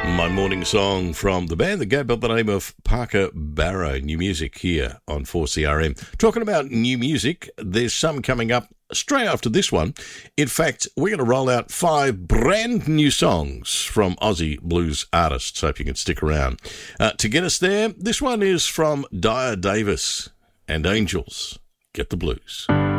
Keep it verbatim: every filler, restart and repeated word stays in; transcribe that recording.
My morning song from the band that go by the name of Parker Barrow. New music here on four C R M. Talking about new music, there's some coming up straight after this one. In fact, we're going to roll out five brand new songs from Aussie blues artists. Hope you can stick around. Uh, to get us there, this one is from Dyer Davis and Angels Get the Blues.